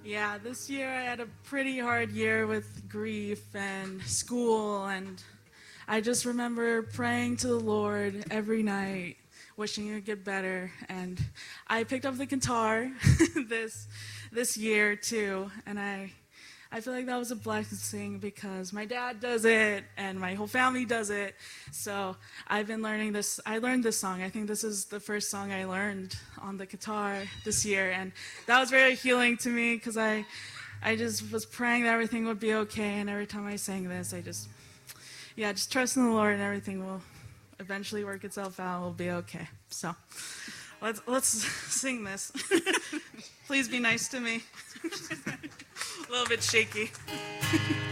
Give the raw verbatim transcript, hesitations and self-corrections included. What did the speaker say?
Yeah, this year I had a pretty hard year with grief and school, and I just remember praying to the Lord every night, wishing it would get better. And I picked up the guitar this this year too, and I I feel like that was a blessing because my dad does it and my whole family does it. So I've been learning this. I learned this song. I think this is the first song I learned on the guitar this year, and that was very healing to me because I, I just was praying that everything would be okay. And every time I sang this, I just, yeah, just trust in the Lord and everything will eventually work itself out. We'll be okay. So let's let's sing this. Please be nice to me. A little bit shaky.